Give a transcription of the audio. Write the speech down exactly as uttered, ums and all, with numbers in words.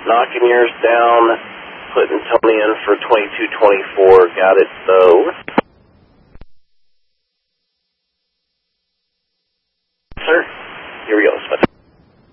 knocking yours down, putting Tony in for twenty-two twenty-four. Got it, though. Sir, here we go.